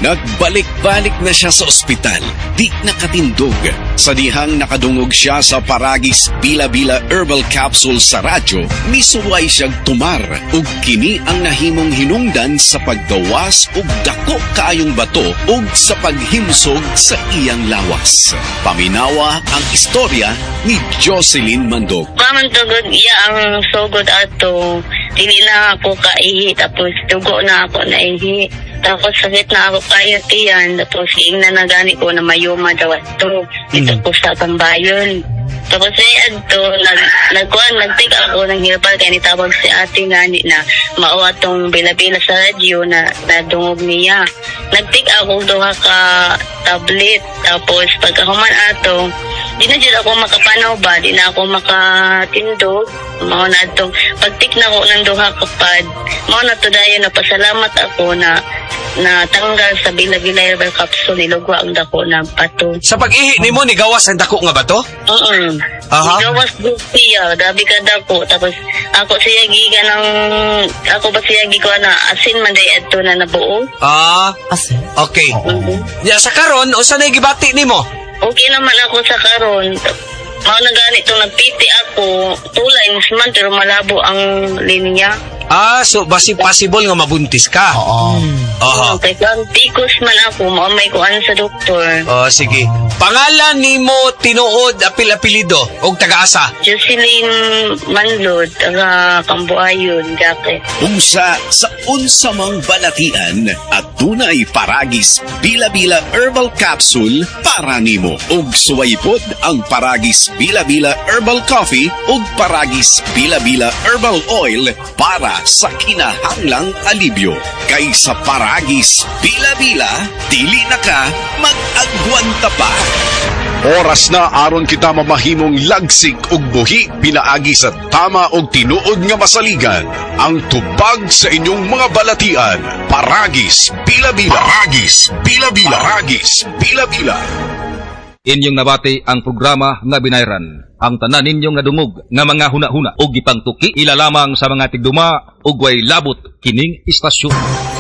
Nagbalik-balik na siya sa ospital, di nakatindog. Sa dihang nakadungog siya sa Paragis Bila-Bila Herbal Capsule sa radyo, misuway siyang tumar ug kini ang nahimong hinungdan sa paggawas ug dako kaayong bato ug sa paghimsog sa iyang lawas. Paminawa ang istorya ni Jocelyn Mandog. Kaman tugod iya ang sugod ato, dili na ako kaihi, tapos dugo na ako naihi. Tapos sakit na ako kayo tiyan, tapos ingnan na gani ko na mayuma daw ito. Ito ko sa tambayon. Tapos ay adto, nagtik ako ng hirapal kaya nitawag si ate gani na mao atong bila-bila sa radyo na nadungog niya. Nagtik ako duha ka tablet, tapos pagkahuman ato, di na dyan ako makapanaw ba, di na ako makatindog. Mao na atong pagtik na ko ng duha ka pad, mao na to dayon na pasalamat ako na tanggal sa Bila-Bila Herbal Capsule, nilugwa ang dako na bato. Sa pag-ihi ni mo, nigawas ang dako nga bato? Nigawas din siya, grabe ka dako. Tapos ako siya giga ng, ako ba siya giga na asin man day adto na nabuo. Asin? Okay. Ya, sa karon, o saan gibati ni mo? Okay naman ako sa karon. Mao na ganito, nagpiti ako, 2 lines man, pero malabo ang linya. So basi possible nga mabuntis ka? Oo. Kaya tikos man ako, maamay ko ano sa doktor. Sige. Pangalan ni mo tinuod, apil-apilido, o taga-asa? Jocelyn Manlod, taga Cambuayon, Jacket. Unsa sa unsamang balatian at tunay Paragis Bila-Bila Herbal Capsule para nimo. Ug suwaypod ang Paragis Bila-Bila Herbal Coffee ug Paragis Bila-Bila Herbal Oil para sa kinahanglang alibyo. Kay sa Paragis Bila-Bila, dili na ka mag-agwanta pa. Oras na aron kita mamahimong lagsig ug buhi pinaagi sa tama ug tinuod nga masaligan. Ang tubag sa inyong mga balatian, Paragis Bila-Bila. Paragis Bila-Bila. Paragis Bila-Bila. Inyong nabati ang programa nga binayran. Ang tanan ninyong nadungog nga mga huna-huna o gipangtuki ilalamang sa mga tigduma o way labot kining istasyon.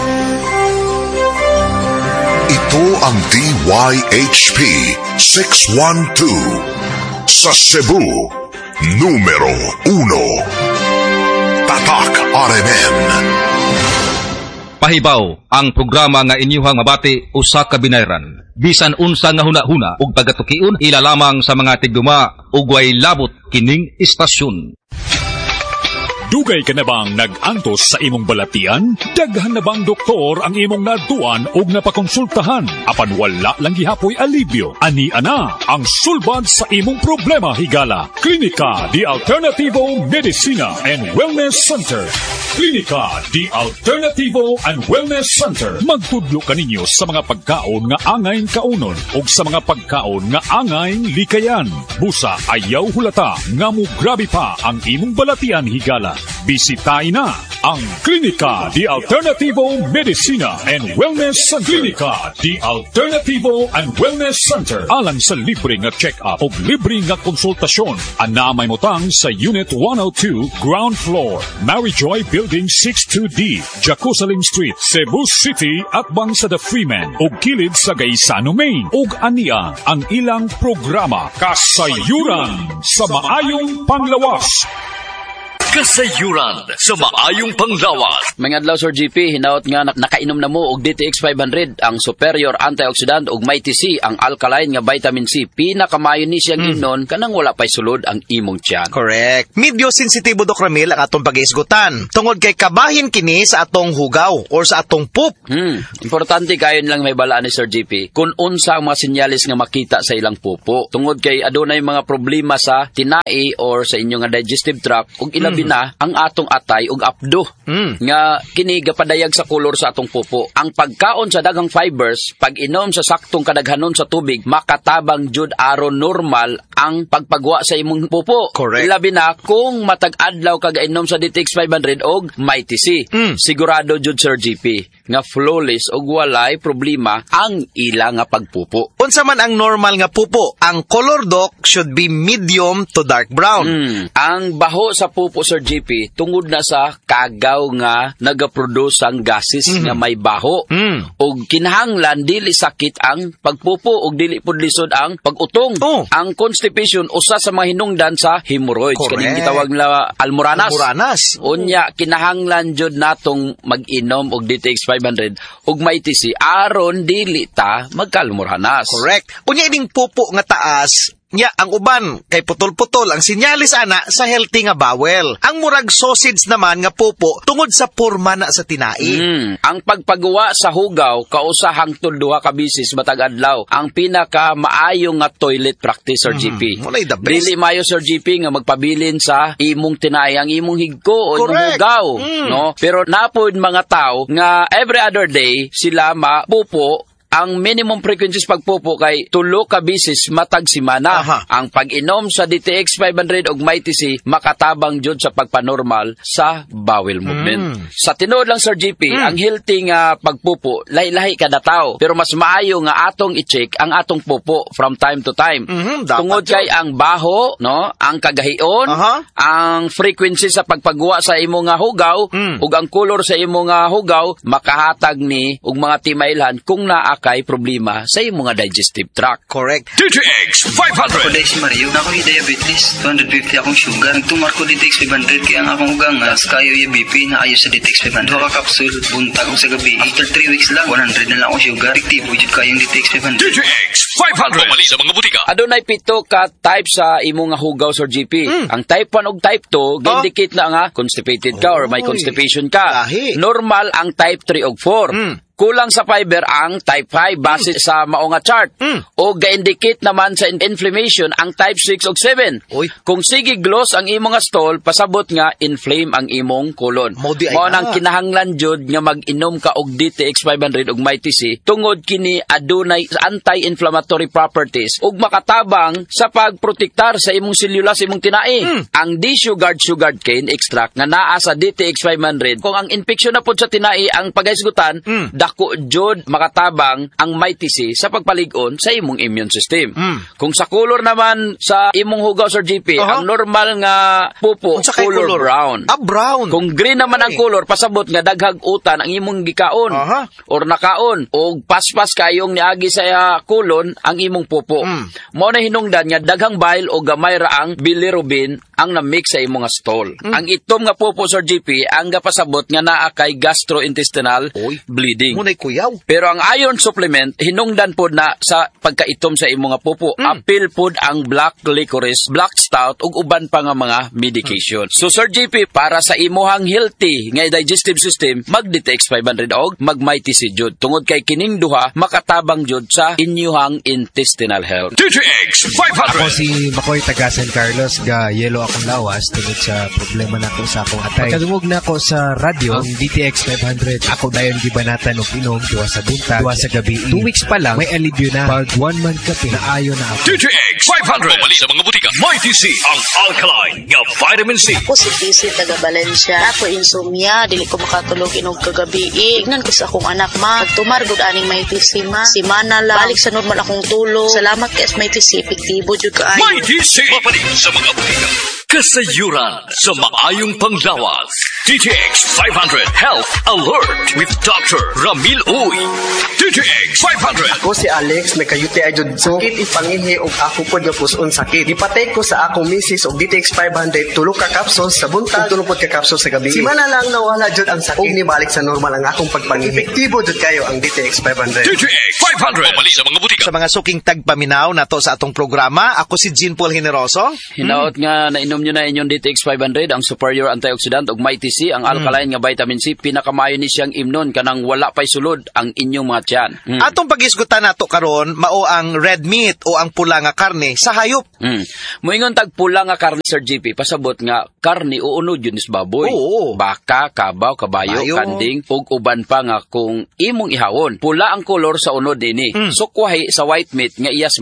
Ito ang DYHP 612 sa Cebu, numero 1. Tatak RMN. Pahibaw ang programa nga inyuhang mabati usa ka binayran. Bisan unsa nga huna-huna ug pagatukion ilalamang sa mga tigduma ug way labot kining istasyon. Dugay ka na bang nag-antos sa imong balatian? Daghan na bang doktor ang imong naduan o napakonsultahan? Apan wala lang gihapoy alibyo. Ani ana ang sulbad sa imong problema higala. Klinika Di Alternativo Medicina and Wellness Center. Klinika Di Alternativo and Wellness Center. Magtudlo kaninyo sa mga pagkaon nga angay kaunon o sa mga pagkaon nga angay likayan. Busa ayaw hulata nga mo grabe pa ang imong balatian higala. Bisitahin na ang Klinika Di Alternativo Medicina and Wellness Center. Klinika Di Alternativo and Wellness Center. Alang sa libre nga check-up o libre nga konsultasyon. Anamay mo tang sa Unit 102, Ground Floor, Maryjoy Building 62D, Jacusaling Street, Cebu City, at bang sa The Freeman o kilid sa Gaisano, Maine. Ug ania ang ilang programa Kasayuran sa Maayong Panglawas. Kasayuran sa maayong panglawas. Mga adlaw, Sir GP, hinaot nga nakainom na mo og DTX 500, ang superior antioxidant ug Mighty C, ang alkaline nga vitamin C. Pinakamayo ni siya ginon kanang wala pay sulod ang imong tiyan. Correct. Medyo sensitibo Dok Ramil ang atong pag-iisgutan. Tungod kay kabahin kini sa atong hugaw or sa atong poop. Importante kayo lang may balaan ni Sir GP kung unsa ang mga sinyalis nga makita sa ilang pupo. Tungod kay adunay mga problema sa tinai or sa inyong digestive tract ug ilabi na ang atong atay ug apdo nga kini gapadayag sa kolor sa atong pupo. Ang pagkaon sa daghang fibers, pag inom sa saktong kadaghanon sa tubig, makatabang jud aron normal ang pagpagwa sa imong pupo. Correct. Labi na kung matag adlaw kag inom sa DTX 500 og Mighty C. Sigurado jud Sir GP nga flawless og walay problema ang ila nga pagpupo. Unsa man ang normal nga pupo? Ang color, Doc, should be medium to dark brown. Ang baho sa pupo, Sir JP, tungod na sa kagaw nga nagaproduce ang gases nga may baho. Og kinahanglan dili sakit ang pagpupo og dili pud lisod ang pag-utong. Ang constipation usa sa mga hinungdan sa hemorrhoids. Kaning gitawag na almoranas. Unya kinahanglan jud natong mag-inom og DTX 500 ug may TC aron dili ta magkalmoranas. Correct. Unya ining pupo nga taas, nya ang uban kay putol-putol ang sinyalis ana sa healthy nga bowel. Ang murag sausage naman nga pupo tungod sa porma na sa tinai. Ang pagpagawa sa hugaw kausa hangtod duha ka bisis matag adlaw ang pinaka maayo nga toilet practice, Sir GP. Dili maayo, Sir GP, nga magpabilin sa imong tinai ang imong higko o imong hugaw, no? Pero napod mga tao nga every other day sila mapupo. Ang minimum frequencies pagpupo kay 3 ka bisis matag semana. Ang pag-inom sa DTX 500 og may TC makatabang jud sa pagpanormal sa bowel movement. Sa tinuod lang, Sir GP, ang healthy nga pagpupo lahi-lahi kada tawo, pero mas maayo nga atong i-check ang atong pupo from time to time. Tungod kay ang baho, no, ang kagahion, ang frequency sa pagpagawa sa imo nga hugaw ug ang color sa imo nga hugaw makahatag ni og mga timailhan kung naa kay problema sa iyong mga digestive tract. Correct. DTX 500! Ako dahil si Mario, na ako diabetes, 250 akong sugar. Nagtumar ko DTX 500, kaya ang akong ugangas, kayo yung BP na ayos sa DTX 500. 2 ka kapsul, buntag ko sa gabi. After 3 weeks lang, 100 na lang ako sugar. Aktibo dyan kayong DTX 500. DTX 500! Pumali sa mga butika. Adunay 7 ka type sa imo nga hugaw, Sir GP. Ang type 1 ug type 2, indicate na nga constipated ka or may constipation ka. Normal ang type 3 ug 4. Kulang sa fiber ang type 5 base sa mao nga chart. O ga-indicate naman sa inflammation ang type 6 ug 7. Kung sige gloss ang imong nga stool, pasabot nga inflame ang imong colon. Mao nang kinahanglan jud nga mag-inom ka og DTX 500 ug may TC tungod kini adunay anti-inflammatory properties ug makatabang sa pagprotektar sa imong selula sa imong tinai. Ang sugared cane extract nga naa sa DTX 500, kung ang infeksyon na pod sa tinai ang pagahisgutan, dako jud makatabang ang may TC sa pagpalig-on sa imong immune system. Kung sa color naman sa imong hugaw, Sir GP, ang normal nga pupo color brown. Brown. Kung green naman ang color, pasabot nga daghag utan ang imong gikaon or nakaon o paspas kayong niagi sa kulon ang imong pupo. Mao na hinungdan nga daghang bile o gamay ra ang bilirubin ang na-mix sa imong stool. Ang itom nga pupo, Sir GP, ang gapasabot nga naa kay gastrointestinal bleeding. Pero ang iron supplement hinungdan pod na sa pagkaitom sa imong nga pupo. Apil pod ang black licorice, black stout ug uban pa nga mga medication. So, Sir GP, para sa imuhang healthy nga digestive system, mag DTX 500 og mag MyTC jud. Tungod kay kining duha makatabang jud sa inyuhang intestinal health. DTX 500! Ako si Makoy taga San Carlos, ga yelo akong lawas tungod sa problema nako sa akong atay. Pagkadungog na ako sa radyo ang DTX 500. Ako dayon gibanatan og inom duwa sa buntag, duwa sa gabi. 2 weeks pa lang may alibyo na. Pag 1 month ka pinaayo na ako. DTX 500! Pumali sa mga butika. MyTC, ang alkaline nga vitamin C. Ako si PC taga Valencia. Ako insomnia, dili ko makatulog inog kagabi. Ignan ko sa akong anak, ma. Pagtumar gud aning MyTC, ma. Simana lang. Balik sa normal akong tulog. Salamat kay MyTC, epektibo jud kaayo. MyTC, mapali sa mga butika. Kasayuran sa maayong panglawas. DTX 500 Health Alert with Dr. Ramil Uy. DTX 500. Ako si Alex, may ka-UTI jud sakit ipanginhi og ako pod nga puson sakit. Ipatay ko sa akong misis og DTX 500 tulo ka capsules sa buntag, tulo pod ka capsules sa gabi. Simana lang nawala jud ang sakit og nibalik sa normal ang akong pagpanginhi. Epektibo jud kayo ang DTX 500. DTX 500. Pumali sa mga butika. Sa mga suking tagpaminaw na to sa atong programa, ako si Jean Paul Generoso. Hinaot nga nainom nyo na inyong DTX 500, ang superior antioxidant ug MyTC, ang alkaline nga vitamin C, pinakamayo ni siyang imnon kanang wala pay sulod ang inyong mga tiyan. Atong pag-isgutan nato karon mao ang red meat o ang pula nga karne sa hayop. Moingon tag pula nga karne, Sir GP, pasabot nga karne uunod yun is baboy. Baka, kabaw, kabayo, kanding ug uban pa nga kung imong ihawon. Pula ang kolor sa unod ini. Sukwahi sa white meat nga iyas manok,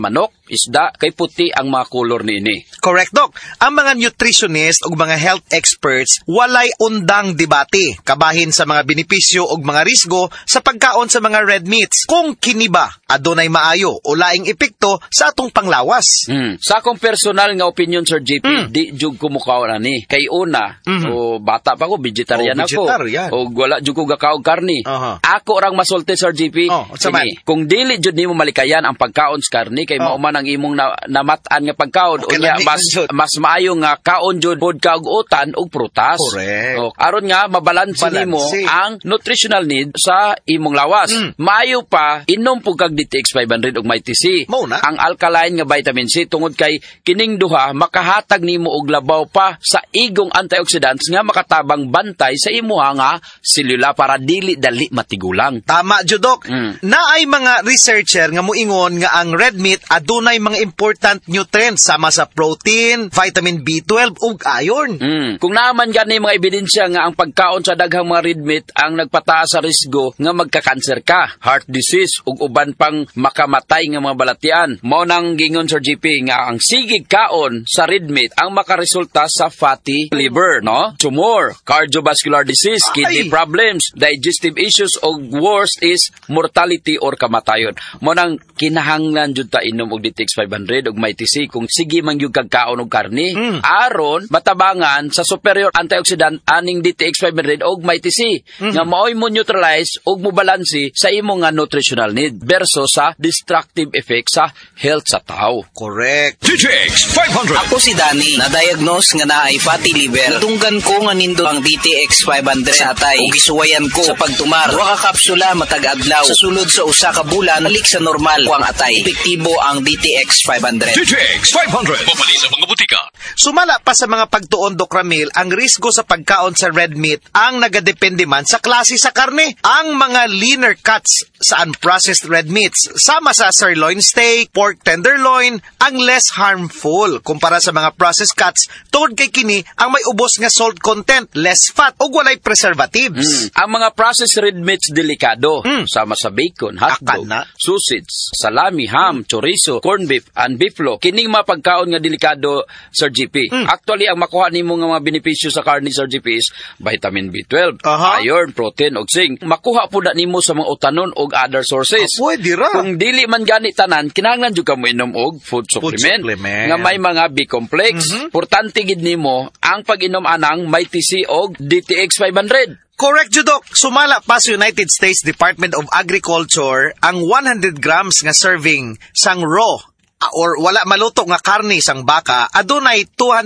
isda, kay puti ang mga kolor niini. Correct, Doc. Ang mga nutritionist o mga health experts walay undang debate kabahin sa mga benepisyo o mga risgo sa pagkaon sa mga red meats. Kung kini ba adunay maayo o laing epekto sa atong panglawas. Sa akong personal nga opinion, Sir JP, di jug kumukaw na ni. Kay una, o bata pa ko, vegetarian ako. O wala jug ko gakaog karni. Ako rang masulti, Sir JP. Kung dili jud nimo malikayan ang pagkaon sa karni, kay mauman ang imong namatan nga pagkaon, unya mas maayo nga kaon jud pod ka og utan ug prutas. Correct. Aron nga mabalanse nimo ang nutritional need sa imong lawas. Maayo pa inom pug kag DTX 500 ug may TC. Ang alkaline nga vitamin C tungod kay kining duha makahatag nimo og labaw pa sa igong antioxidants nga makatabang bantay sa imuha nga selula para dili dali matigulang. Tama jud, Doc. Naay mga researcher nga moingon nga ang red meat adunay mga important nutrients sama sa protein, vitamin B12 ug iron. Kung naaman gani mga ebidensya nga ang pagkaon sa daghang mga red meat ang nagpataas sa risgo nga magka-cancer ka, heart disease ug uban pang makamatay nga mga balatian. Mao nang gingon, Sir GP, nga ang sigig kaon sa red meat ang makaresulta sa fatty liver, no? Tumor, cardiovascular disease, kidney problems, digestive issues ug worst is mortality or kamatayon. Mao nang kinahanglan jud ta inom og DTX 500 ug may TC kung sige man gyud kag kaon og karni aron matabangan sa superior antioxidant aning DTX 500 og may TC nga maoy mo neutralize og mo balanse sa imong nga nutritional need versus sa destructive effect sa health sa tao. Correct. DTX 500. Ako si Danny, na-diagnose nga naay fatty liver. Natunggan ko nga nindo ang DTX 500 sa atay ug gisuwayan ko sa pagtumar. Wa ka kapsula matag adlaw. Sa sulod sa usa ka bulan balik sa normal ko ang atay. Epektibo ang DTX 500. DTX 500. Papali sa mga butika. Sumala pa sa mga pagtuon, Doc Ramil, ang risgo sa pagkaon sa red meat ang nagadepende man sa klase sa karne. Ang mga leaner cuts sa unprocessed red meats, sama sa sirloin steak, pork tenderloin, ang less harmful kumpara sa mga processed cuts tungod kay kini ang may ubos nga salt content, less fat ug walay preservatives. Ang mga processed red meats delikado, sama sa bacon, hotdog, sausage, salami, ham, chorizo, corned beef, and beeflo. Kining mga pagkaon nga delikado, Sir GP. Actually, ang makuha nimo nga mga benepisyo sa karne, Sir GP, is vitamin B12, iron, protein, ug zinc. Makuha po na nimo sa mga utanon ug other sources. Pwede ra. Kung dili man gani tanan, kinahanglan jud ka mo inom og food supplement nga may mga B-complex. Importante gid nimo ang pag-inom anang may TC og DTX 500. Correct, Judok. Sumala pa sa United States Department of Agriculture ang 100 grams nga serving sang raw or wala maluto nga karne sang baka adunay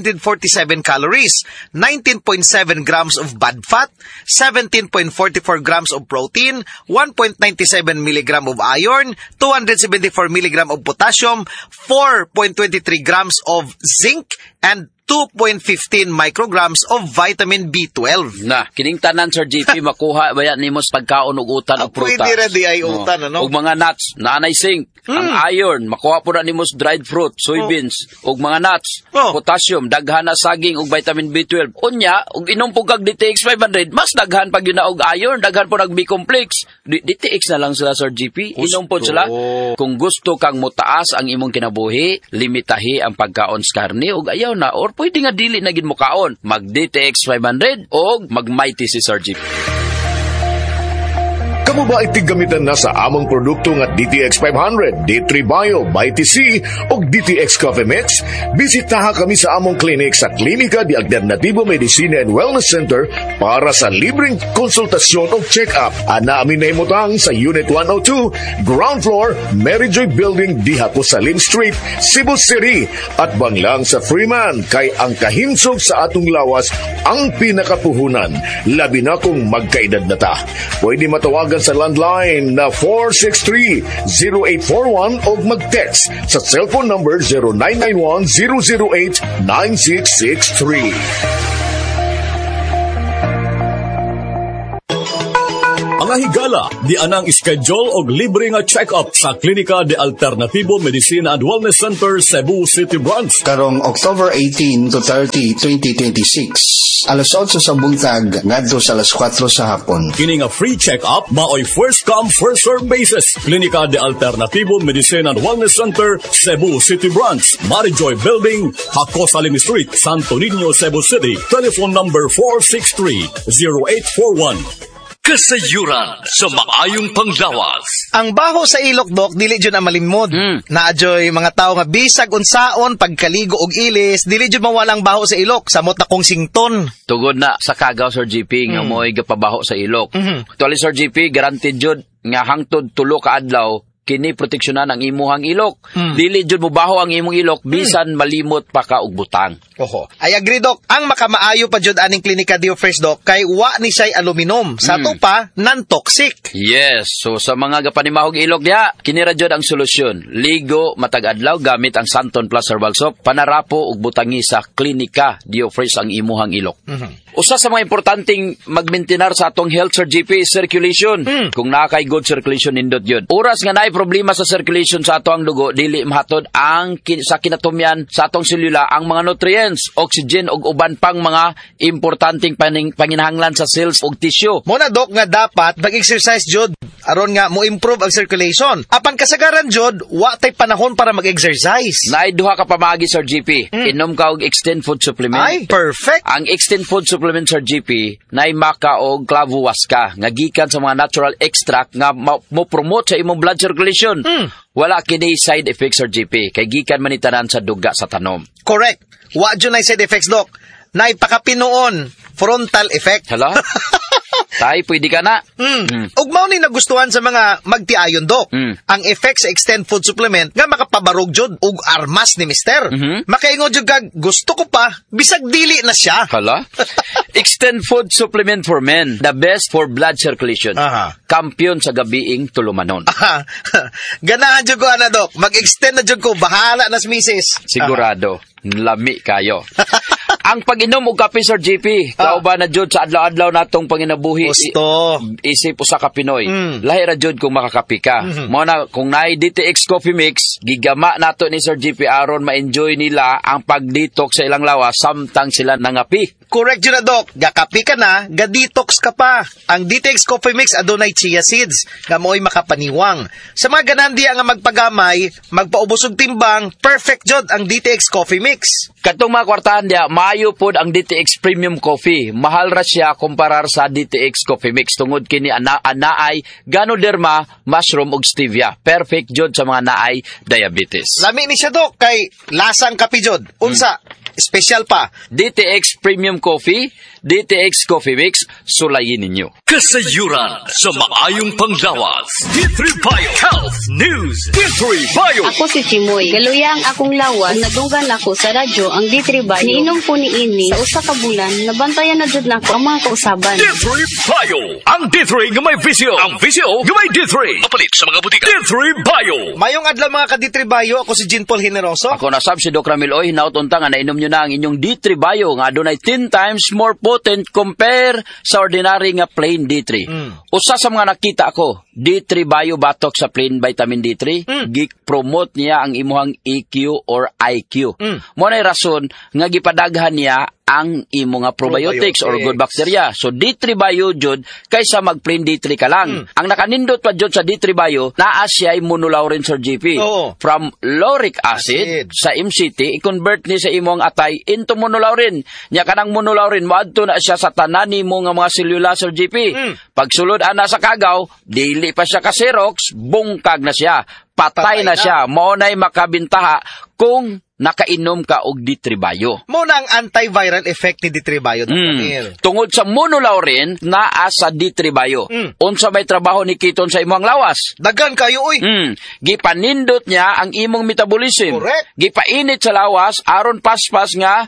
247 calories, 19.7 grams of bad fat, 17.44 grams of protein, 1.97 milligram of iron, 274 milligram of potassium, 4.23 grams of zinc, and 2.15 micrograms of vitamin B12. Na, kining tanan, Sir GP, makuha bayan nimo sa pagkaon og utan og prutas. Pwede ra di ay utan, ano? Og mga nuts, naanay zinc, ang iron, makuha po na nimo sa dried fruit, soybeans, og mga nuts, potassium, daghan na saging og vitamin B12. Unya, og inom po kag DTX 500, mas daghan pag yun na og iron, daghan po nag B-complex. DTX na lang sila, Sir GP. Inom po sila. Kung gusto kang mutaas ang imong kinabuhi, limitahi ang pagkaon sa karne og ayaw na or pwede nga dili na gid mo kaon, mag DTX 500 o mag Mighty si Sir GP. Kamo ba itigamitan na sa among produkto nga DTX 500, D3 Bio, Mighty C o DTX Coffee Mix? Bisitaha kami sa among clinic sa Klinika di Alternativo Medicina and Wellness Center para sa libreng konsultasyon o check-up. Ana amin na imutang sa Unit 102, Ground Floor, Mary Joy Building, diha ko sa Lim Street, Cebu City. At banglang sa Freeman, kay ang kahinsog sa atong lawas ang pinakapuhunan. Labi na kung magkaedad na ta. Pwede matawagan sa landline na 463-0841 o mag-text sa cellphone number 0991-008-9663. Ang higala, di anang schedule og libre nga check-up sa Klinika de Alternativo Medicina and Wellness Center, Cebu City Branch. Karong October 18 to 30, 2026. Alas 8 sa buntag, ngadto sa alas 4 sa hapon. Kini nga free check-up, maoy first come, first serve basis. Klinika de Alternativo Medicina and Wellness Center, Cebu City Branch, Marijoy Building, Hacosalim Street, Santo Niño, Cebu City. Telephone number 463-0841. Kasayuran sa maayong panglawas. Ang baho sa ilok, Dok, dili dyan ang malimod. Naadyoy mga tao nga bisag unsaon pagkaligo og ilis, dili dyan mawalang baho sa ilok, samot na kong sington. Tugod na sa kagaw, Sir GP, nga mo'y gapabaho sa ilok. Tuwali, Sir GP, guaranteed jud nga hangtod 3 ka adlaw, kini proteksyonan ang imuhang ilok. Dili jud mo baho ang imong ilok, bisan malimot pa ka og butang. Oho. I agree, Dok. Ang makamaayo pa jud aning Klinika Diofresh, Dok, kay wa ni siya'y aluminum. Sa to pa, non-toxic. Yes. So, sa mga gapanimahog ilok niya, kinira jud ang solusyon. Ligo, matag adlaw, gamit ang Santon Plus Herbal Soap, panarapo ug butangi sa Klinika Diofresh ang imuhang ilok. Usa sa mga importanteng magmaintenar sa atong health, Sir GP, circulation. Kung nakay good circulation, nindot yun. Oras nga naay problema sa circulation sa atong dugo, dili mahatod ang sa kinatumyan sa atong selula ang mga nutrients, oxygen ug uban pang mga importanteng panginahanglan sa cells ug tissue. Muna, Dok, nga dapat mag-exercise jud aron nga mo improve ang circulation. Apan kasagaran jud, wa tay panahon para mag-exercise. Naay duha ka pamaagi, Sir GP. Inom ka og Extend Food Supplement. Ay, perfect. Ang Extend Food Supplement, Sir GP, naay maka og clavo waska nga gikan sa mga natural extract nga mo promote sa imong blood circulation. Wala kini side effects, Sir GP, kay gikan man itanan sa duga sa tanom. Correct. Wa jud nay side effects, Dok. Nay pakapinuon, frontal effect. Hala? Tay, pwede ka na. Ug mao ni nagustuhan sa mga magtiayon, Dok. Ang effect sa Extend Food Supplement nga makapabarog jud ug armas ni Mister. Makaingon jud kag gusto ko pa, bisag dili na siya. Hala? Extend Food Supplement for Men, the best for blood circulation. Kampiyon sa gabiing tulumanon. Ganahan jud ko, ana, Dok. Mag-extend na jud ko, bahala na si Mrs. Sigurado. Lami kayo. Ang pag-inom og kape, Sir GP, kauban na jud sa adlaw-adlaw natong panginabuhi. Gusto. Isip usa ka Pinoy. Lahi ra jud kung makakapi ka. Mao na kung naay DTX Coffee Mix, gigama nato ni Sir GP aron ma-enjoy nila ang pag-detox sa ilang lawas samtang sila nangapi. Correct yun na, Dok. Gakapi ka na, ga-detox ka pa. Ang DTX Coffee Mix adunay chia seeds, nga mo'y makapaniwang. Sa mga ganandiya nga magpagamay, magpaubos og timbang, perfect jud ang DTX Coffee Mix. Katong mga kwartahan diya, maayo pod ang DTX Premium Coffee. Mahal ra siya kumparar sa DTX Coffee Mix. Tungod kini anaay Ganoderma, mushroom ug stevia. Perfect jud sa mga naay diabetes. Lami ni siya, Dok, kay lasang kapi jud. Unsa? Special pa. DTX Premium Coffee, DTX Coffee Mix, sulayin ninyo. Kasayuran sa maayong panglawas. D3 Bio Health News. D3 Bio. Ako si Chimoy. Galuyang akong lawas. Nadunggan ako sa radyo ang D3 Bio. Niinom ko ni ini sa usa ka bulan. Nabantayan na jud nako ang mga kausaban. D3 Bio. Ang D3 nga may visyo. Ang visyo nga may D3. Papalit sa mga butika. D3 Bio. Mayong adlaw mga ka D3 Bio. Ako si Jean Paul Generoso. Ako na sab si Doc Ramil Oy. Hinaut-unta nga nainom nyo na ang inyong D3 Bio nga adunay 10 times more potent compare sa ordinary nga plain D3. Usa sa mga nakita ako, D3 Bio batok sa plain vitamin D3, gi-promote niya ang imuhang EQ or IQ. Mo nay rason nga gipadaghan niya ang imo nga probiotics or good bacteria. So D3 Bio jud kaysa mag plain D3 ka lang. Ang nakanindot pa jud sa D3 Bio, naa siya monolaurin, Sir GP. From lauric acid sa MCT, i-convert ni sa imong atay into monolaurin. Nya kanang monolaurin moadto na siya sa tanan nimo nga mga selula, Sir GP. Pagsulod ana sa kagaw, dili pa siya ka Xerox, bungkag na siya. Patay na siya. Mao nay makabintaha kung nakainom ka og D3 Bio. Mo na ang antiviral effect ni D3 Bio. Tungod sa monolaurin, naa sa D3 Bio. Unsa may trabaho ni Keton sa imong lawas? Dagan kayo, uy. Gipanindot niya ang imong metabolism. Correct. Gipainit sa lawas, aron paspas nga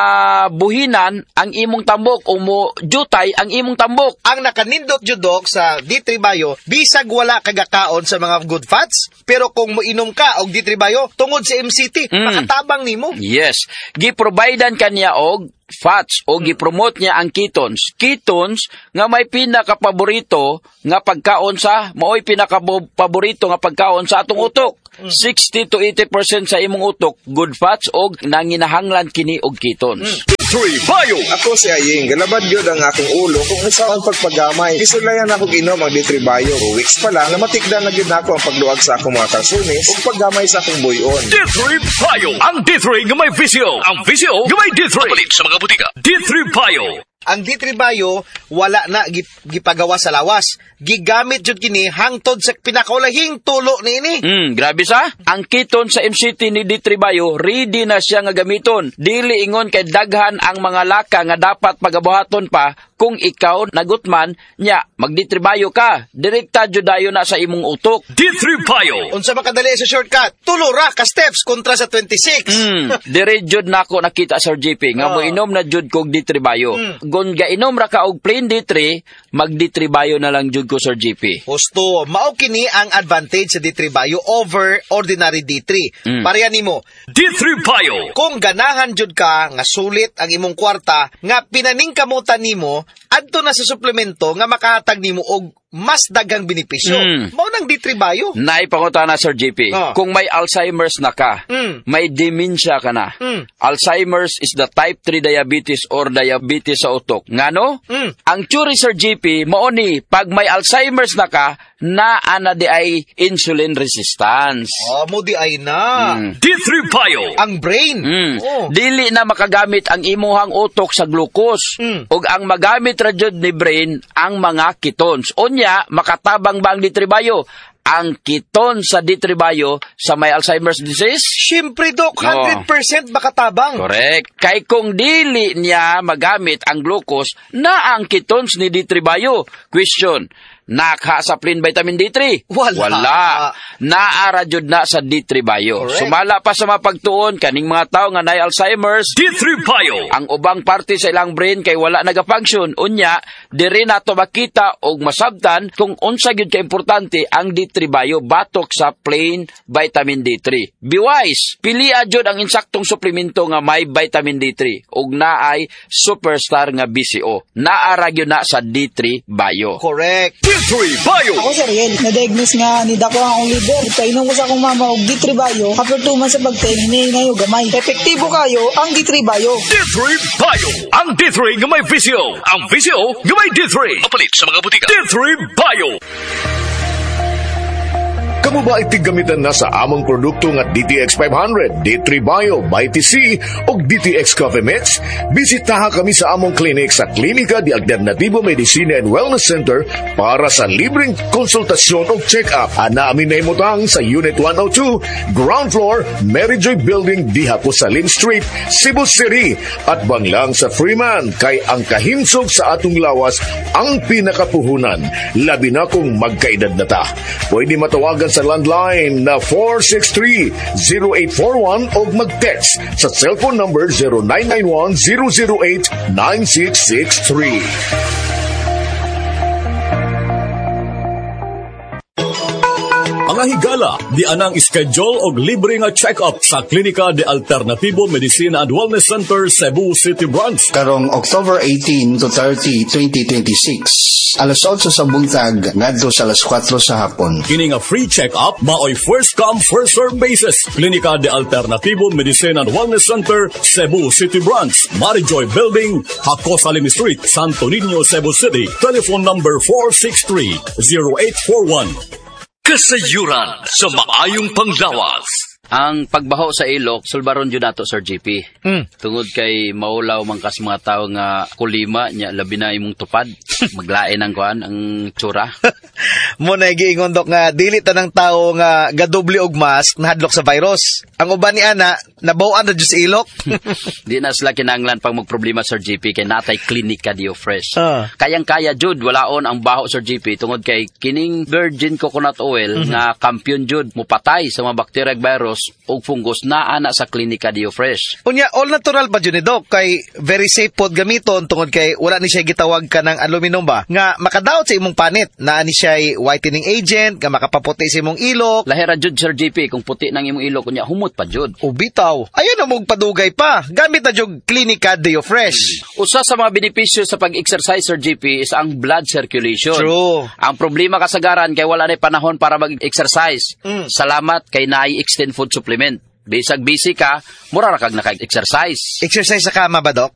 mabuhinan ang imong tambok o mo jutay ang imong tambok. Ang nakanindot jud, Dok, sa D3 Bio, bisag wala kagakaon sa mga good fats, pero kung moinom ka og D3 Bio, tungod sa MCT, makatay makatabang nimo. Yes. Giprovidean kaniya og fats o gipromote niya ang ketones. Ketones nga may pinakapaborito nga pagkaon sa maoy pinakapaborito nga pagkaon sa atong utok. 60 to 80% sa imong utok good fats og nanginahanglan kini og ketones. Bio. Ako si Aying, galabad yun ang akong ulo kung isa ang pagpagamay. Kisulayan ako inom ang D3 Bio. 2 weeks pa lang, namatikdan na yun ako ang pagluwag sa akong mga kalsunis o paggamay sa akong buyon. D3 Bio. Ang D3 nga may visio. Ang visio nga may D3. Kapalit sa mga butika. D3 Bio. Ang D3 Bio, wala na gipagawa sa lawas. Gigamit jud kini hangtod sa pinakaulahing tulo niini. Grabe sa. Ang keton sa MCT ni D3 Bio, ready na siya nga gamiton. Dili ingon kay daghan ang mga laka nga dapat pagabuhaton pa kung ikaw nagutman nya mag D3 Bio ka. Direkta jud dayon na sa imong utok. D3 Bio. Unsa makadali sa shortcut? Tulo ra ka steps kontra sa 26. Dire jud nako nakita Sir JP nga mo inom na jud kog D3 Bio. Gun gainom ra ka og plain D3, mag D3 Bio na lang jud ko Sir JP. Husto, mao kini ang advantage sa D3 Bio over ordinary D3. Pareha nimo. D3 Bio. Kung ganahan jud ka nga sulit ang imong kwarta nga pinaningkamutan nimo adto na sa suplemento nga makahatag nimo og mas daghang benepisyo. Mao nang D3 Bio. Naipangutana Sir JP. Kung may Alzheimer's na ka, may dementia ka na. Alzheimer's is the type 3 diabetes or diabetes sa utok. Ngano? Ang theory Sir JP, mao ni pag may Alzheimer's na ka, ana di ay insulin resistance. Mo di ay na. D3 Bio. Ang brain. Dili na makagamit ang imuhang utok sa glucose. Ug ang magamit ra jud ni brain ang mga ketones. Unya, makatabang ba ang D3 Bio? Ang keton sa D3 Bio sa may Alzheimer's disease? Siyempre, Dok, 100% makatabang. Correct. Kay kung dili niya magamit ang glucose na ang ketones ni D3 Bio. Question, nakasaplin vitamin D3? Wala. Naara jud na sa D3 Bio. Correct. Sumala pa sa mapagtuon kaning mga tao nga nay Alzheimer's, D3 Bio. Ang ubang parte sa ilang brain kay wala nagafunction. Unya, diri nato makita og masabtan kung unsa gyud ka importante ang D3 Bio batok sa plain vitamin D3. Be wise, pilia jud ang insaktong suplemento nga may vitamin D3 ug naay superstar nga BCO. Naara gyud na sa D3 Bio. Correct. D3 Bio. Ako sa Riel, na-diagnose nga ni dako ang liver. Ipainom ko sa akong mama og D3 Bio. After 2 months sa pagtingin ngayon gamay. Epektibo kayo ang D3 Bio. D3 Bio. Ang D3 nga may visio. Ang visio nga may D3. Kapalit sa mga butika. D3 Bio. Kamu ba itigamitan na sa among produkto nga DTX 500, D3 Bio, by TC o DTX Coffee Mix? Bisitaha kami sa among clinic sa Klinika de Alternativo Medicina and Wellness Center para sa libreng konsultasyon o check-up. Anaamin na imutang sa Unit 102, Ground Floor, Mary Joy Building, diha po sa Lim Street, Cebu City. At banglang sa Freeman, kay ang kahinsog sa atong lawas ang pinakapuhunan. Labi na kung magkaedad na ta. Pwede matawagan sa landline na 463-0841 o mag-text sa cellphone number 0991-008-9663. Mga higala, di anang schedule og libre nga check-up sa Klinika de Alternativo Medicina and Wellness Center, Cebu City Branch. Karong October 18 to 30, 2026. Alas 8 sa buntag, ngadto sa alas 4 sa hapon. Kini nga free check-up, maoy first come, first serve basis. Klinika de Alternativo Medicina and Wellness Center, Cebu City Branch, Marijoy Building, Hacosalim Street, Santo Niño, Cebu City. Telephone number 463-0841. Kasayuran sa maayong panglawas. Ang pagbaho sa ilok, sulbaron yun nato, Sir JP. Tungod kay maulaw man kas mga tao nga kulima, nya labi na imong tupad. Maglain ang kuan, ang tsura. Muna giingon, Dok, nga dili tanang tao nga gadoble og mask nahadlok sa virus. Ang uban ni ana, nabawaan na sa ilok. Di na sila kinanglan pag magproblema, Sir JP, kay natay klinika diyo fresh. Kayang-kaya, Jud, walaon ang baho, Sir JP, tungod kay kining virgin coconut oil nga kampiyon, Jud, mupatay sa mga bacteria virus virus o fungus naa na sa Klinika Dio Fresh. Unya, all natural ba dyan ni Doc? Kay very safe pod gamiton tungod kay wala ni siya gitawag ka ng aluminum ba? Nga makadaot sa imong panit na ni siya whitening agent, nga makapaputi sa imong ilok. Lahira jud Sir JP kung puti ng imong ilok kunya humot pa jud. Ubitaw. Ayun na mong padugay pa. Gamit na jud Klinika Dio Fresh. Usa sa mga benepisyo sa pag-exercise Sir JP is ang blood circulation. True. Ang problema kasagaran kay wala na panahon para mag-exercise. Salamat kay naay extend food supplement. Bisag busy ka, mura ra kag naka-exercise. Exercise sa kama ba, Doc?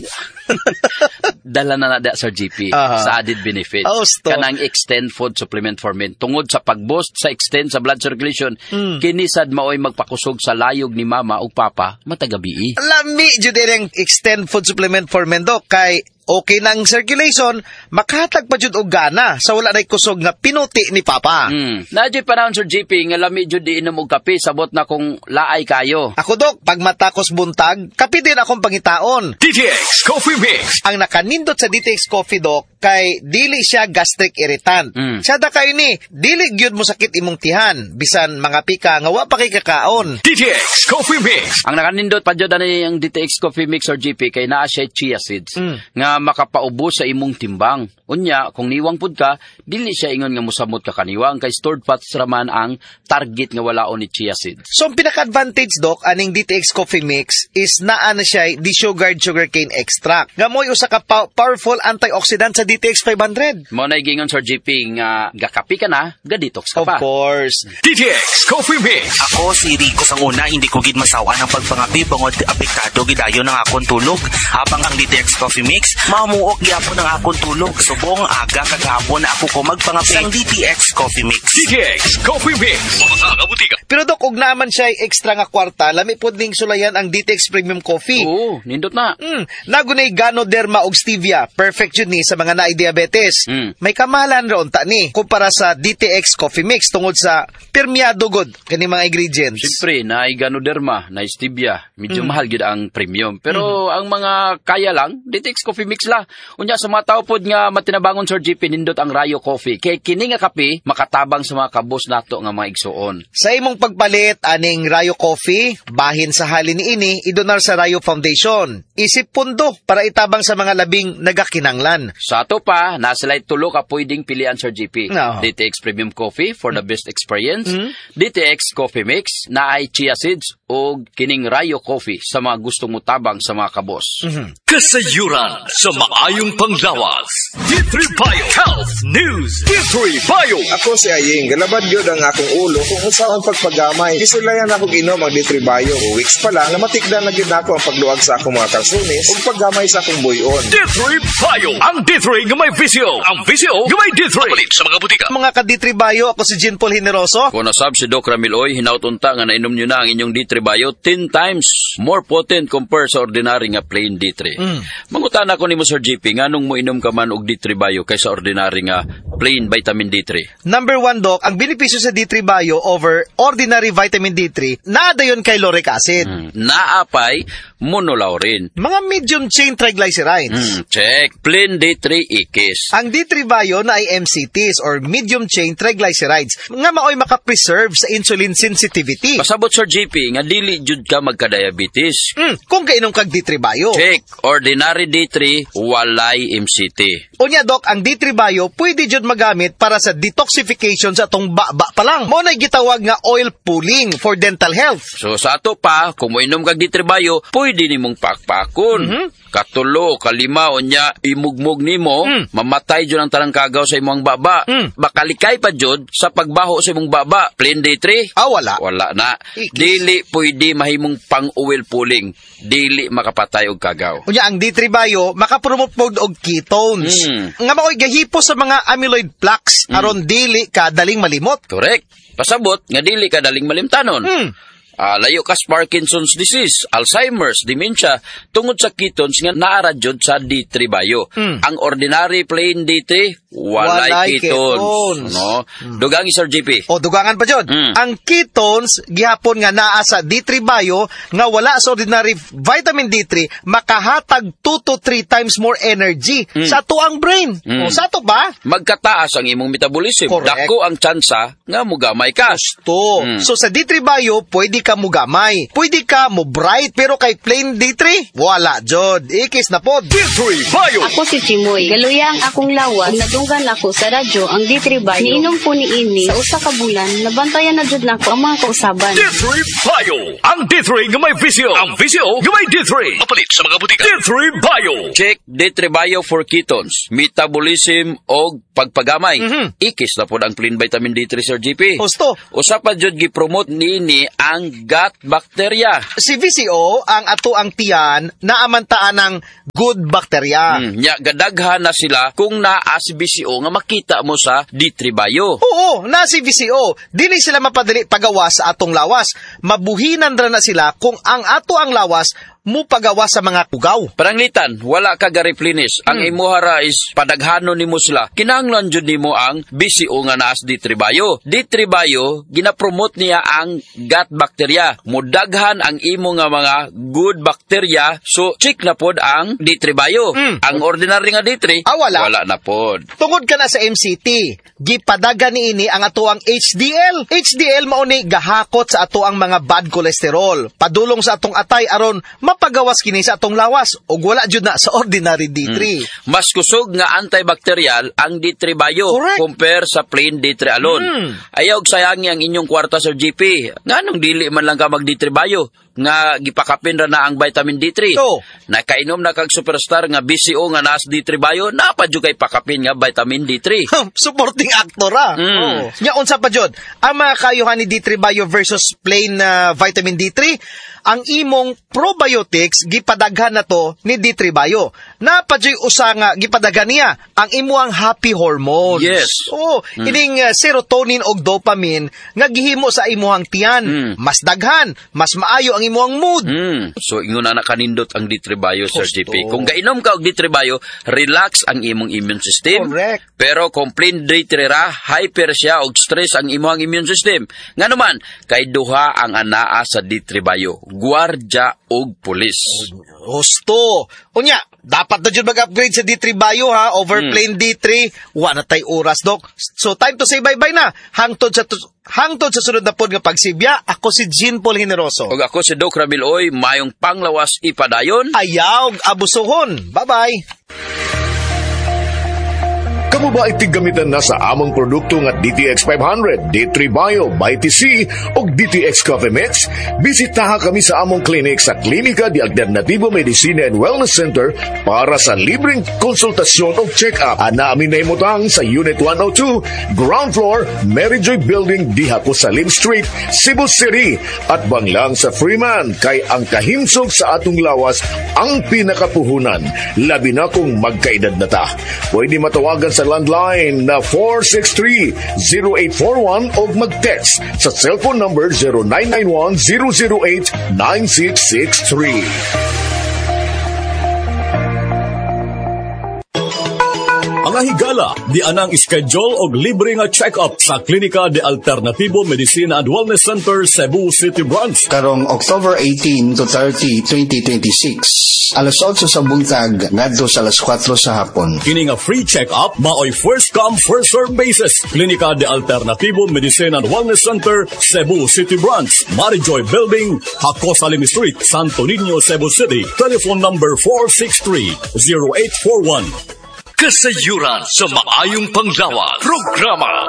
Dala na Sir GP sa added benefit. Kanang extend food supplement for men. Tungod sa pag-boost sa extend sa blood circulation, kinisad maoy magpakusog sa layog ni mama o papa matagabi. Lami jud ang extend food supplement for men, Doc, kay okay nang circulation, makahatag pa jud og gana sa wala nay kusog nga pinuti ni papa. Nadyo panahon Sir JP nga lami jud di inom og kape sabot na kung laay kayo. Ako, Doc, pag matakos buntag, kape din akong pangitaon. DTX Coffee Mix. Ang nakanindot sa DTX Coffee, Doc, kay dili siya gastric irritant. Sada kayo ni, dili gyud mo sakit imong tihan, bisan mga pika nga wa pa kay kakaon. DTX Coffee Mix. Ang nakanindot pa jud ani ang DTX Coffee Mix Sir JP kay naa siya chia seeds nga makapaubos sa imong timbang. Unya, kung niwang pud ka, dili siya ingon nga musamot ka kaniwang kay stored fats raman ang target nga walaon ni chia seeds. So, ang pinaka-advantage, Doc, aning DTX Coffee Mix is naa na siya desugared sugarcane extract. Nga mo'y usa ka powerful antioxidant sa DTX 500. Mo na gingon Sir JP nga gakapi ka na, ga-detox ka Of pa. course. DTX Coffee Mix. Ako si Rico sang una, hindi ko gid masawa ng pagpangapi bangod apektado gidayon ng akong tulog. Habang ang DTX Coffee Mix, mamuok gyapon ang akong tulog. Subong aga kagahapon ako ko magpangapi ang DTX Coffee Mix. DTX Coffee Mix. Pero, Doc, ug naman siya extra nga kwarta, lami pod ning sulayan ang DTX Premium Coffee. Oo, nindot na. Nagunay Ganoderma ug stevia, perfect yun ni sa mga naay diabetes. May kamahalan ron ta ni kumpara sa DTX Coffee Mix tungod sa permeado god kani mga ingredients. Siyempre, naay Ganoderma, naay stevia, medyo mahal gid ang premium. Pero ang mga kaya lang, DTX Coffee Mix la. Unya sa mga tao pod nga matinabangon Sir JP nindot ang Rayo Coffee. Kay kini nga kape makatabang sa mga kabos nato nga mga igsuon. Sa imong pagpalit aning Rayo Coffee, bahin sa halin ni ini, idonar sa Rayo Foundation. Isip pundo para itabang sa mga labing nagakinanglan. Sa ato pa, nasalay tulo ka pwedeng pilian Sir GP. DTX Premium Coffee for the best experience, DTX Coffee Mix na ay chia seeds o kining Rayo Coffee sa mga gustong mutabang sa mga kabos. Kasayuran sa maayong panglawas. D3 Bio Health News. D3 Bio. Ako si Aying, galabad yun ang akong ulo kung usahan pagpagamay. Kisulayan ako inom ang D3 Bio. 2 weeks pa lang, namatikdan na gid ako ang pagluag sa akong mga kalsunis o paggamay sa akong buyon. D3 Bio. Ang D3 nga may visyo. Ang visyo nga may D3. Palit sa mga butika. Mga ka-D3 Bio, ako si Jean Paul Generoso. Kung nasab si Doc Ramil Oy, hinautunta nga nainom nyo na ang inyong D3 Bio 10 times more potent compared sa ordinary nga plain D3. Mangutana ko ni mo Sir GP, nganong mo inom ka man og D3 Bio kaysa ordinary nga plain vitamin D3? Number 1, Doc, ang benepisyo sa D3 Bio over ordinary vitamin D3, naadayon kay lauric acid. Naapay monolaurin. Mga medium chain triglycerides. Check. Plain D3 ikis. Ang D3 Bio na ay MCTs or medium chain triglycerides nga maoy makapreserve sa insulin sensitivity. Pasabot Sir GP nga dili jud ka magka-diabetes. Kung kainom kag D3 Bio. Check. Ordinary D3 walay MCT. Unya, Doc, ang D3 Bio pwede jud magamit para sa detoxification sa atong baba pa lang. Mo na gitawag nga oil pulling for dental health. So sa ato pa, kung moinom kag D3 Bio, pwede nimong pakpakon. Katulo, kalima, unya, imugmog nimo, mamatay jud ang tanang kagaw sa imong baba. Bakalikay pa jud sa pagbaho sa imong baba. Plain D3? Wala. Wala na. Dili pwede mahimong pang-oil pulling. Dili makapatay og kagaw. Unya, ang D3 Bio, makapromote pod og ketones. Nga maoy gahipo sa mga amyloid plaques, aron dili ka daling malimot. Correct. Pasabot, nga dili ka daling malimtanon. Layo ka sa Parkinson's disease, Alzheimer's, dementia, tungod sa ketones nga naaradyod sa D3 Bio. Ang ordinary plain D3, walay ketones. No? Dugangi, Sir JP. O, dugangan pa dyan. Ang ketones, gihapon nga naa sa D3 Bio, nga wala sa ordinary vitamin D3, makahatag 2 to 3 times more energy sa ato ang brain. O, sa ato ba? Magkataas ang imong metabolism. Correct. Dako ang tsansa nga mugamay ka. So, sa D3 Bio, pwede ka mugamay. Pwede ka mo bright, pero kay plain D3, wala, Jod. Ikis na po. D3 Bio. Ako si Chimoy. Galuyang akong lawas. Nadunggan ako sa radyo ang D3 Bio. Niinom po ni ini sa usa ka bulan. Nabantayan na jud nako ang mga kausaban. D3 Bio. Ang D3 nga may visyo. Ang visyo nga may D3. Mapalit sa mga butika. D3 Bio. Check D3 Bio for ketones, metabolism o pagpagamay. Ikis na po ang clean vitamin D3, Sir GP. Gusto. Usa pa jud gi-promote niini ang gut bacteria. Si VCO, ang ato ang tiyan, naamantaan ng good bacteria. Nya gadaghan na sila kung naa si VCO nga makita mo sa D3 Bio. Oo, na si VCO. Dili sila mapadali pagawas sa atong lawas. Mabuhinan ra na sila kung ang ato ang lawas mo pagawa sa mga kugaw. Paranglitan, wala ka ga-replenish. Ang imuhara is padaghanon nimo sila. Kinahanglan jud nimo ang BCO nga naas D3 Bio. D3 Bio, gina-promote niya ang gut bacteria. Mudaghan ang imo nga mga good bacteria. So, check na pod ang D3 Bio. Ang ordinary nga D3, wala na pod. Tungod ka na sa MCT, gipadagan niini ang ato ang HDL. HDL mao ni gahakot sa ato ang mga bad cholesterol. Padulong sa atong atay aron mapagawas kini sa atong lawas ug wala jud na sa ordinary D3. Mas kusog nga antibacterial ang D3 Bio compare sa plain D3 alone. Ayaw sayangi ang inyong kwarta, Sir GP. Nganong dili man lang ka mag D3 Bio nga gipakapin ra na ang vitamin D3. Nakainom na kag superstar nga BCO nga nas D3 Bio, napadyo kay pakapin nga vitamin D3. Supporting actor Nya unsa pa jud ang mga kayuhan ni D3 Bio versus plain vitamin D3? Ang imong probiotics gipadaghan na to ni D3 Bio. Napadyoy usa nga gipadaghan niya ang imuang happy hormones. Yes. Ining serotonin og dopamine nga gihimo sa imuhang tiyan. Mas daghan, mas maayo ang imuang mood. So ingon na kanindot ang D3 Bio, Sir JP. Kung gainom ka og D3 Bio, relax ang imong immune system. Correct. Pero kung plain D3 ra, hyper siya og stress ang imong immune system. Nga naman, kay duha ang anaa sa D3 Bio, gwardya og pulis. Gusto. Unya, dapat na dyan mag-upgrade sa D3 Bio over plain D3. Wala tay oras, Dok. So time to say bye-bye na. Hangtod sa sunod na pod nga pagsibya, ako si Jean Paul Generoso. Og ako si Doc Ramil Oy, mayong panglawas ipadayon. Ayaw abusuhon. Bye-bye. Kamu ba itigamitan na sa among produkto nga DTX 500, D3 Bio, by TC o DTX Coffee Mix? Bisitaha kami sa among clinic sa Klinika de Alternativo Medicina and Wellness Center para sa libreng konsultasyon o check-up. Ana amin na imutang sa Unit 102, Ground Floor, Mary Joy Building, diha ko sa Lim Street, Cebu City. At banglang sa Freeman, kay ang kahimsog sa atong lawas ang pinakapuhunan. Labi na kung magkaedad na ta. Pwede matawagan sa landline na 463-0841 o mag-text sa cellphone number 0991-008-9663. Ang higala, di anang schedule og libre nga check-up sa Klinika de Alternativo Medicina and Wellness Center, Cebu City Branch. Karong October 18 to 30, 2026. Alas 8 sa buntag, ngadto sa alas 4 sa hapon. Kini nga free check-up, maoy first come, first serve basis. Klinika de Alternativo Medicina and Wellness Center, Cebu City Branch, Mary Joy Building, Hacosalim Street, Santo Niño, Cebu City. Telephone number 463-0841. Kasayuran sa maayong panglawas. Programa